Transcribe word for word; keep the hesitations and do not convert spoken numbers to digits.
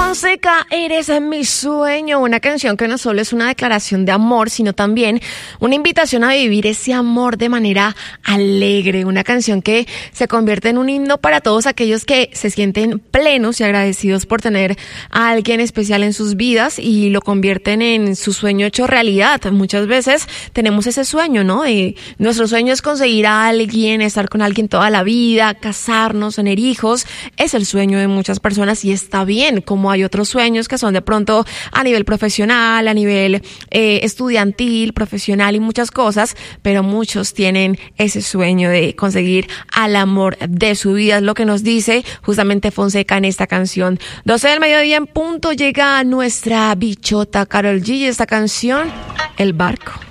Fonseca, Eres mi sueño, una canción que no solo es una declaración de amor, sino también una invitación a vivir ese amor de manera alegre, una canción que se convierte en un himno para todos aquellos que se sienten plenos y agradecidos por tener a alguien especial en sus vidas y lo convierten en su sueño hecho realidad. Muchas veces tenemos ese sueño, ¿no? De nuestro sueño es conseguir a alguien, estar con alguien toda la vida, casarnos, tener hijos. Es el sueño de muchas personas y está bien, como hay otros sueños que son de pronto a nivel profesional, a nivel eh, estudiantil, profesional y muchas cosas, pero muchos tienen ese sueño de conseguir al amor de su vida, es lo que nos dice justamente Fonseca en esta canción. doce del mediodía en punto llega nuestra bichota Karol G y esta canción, El Barco.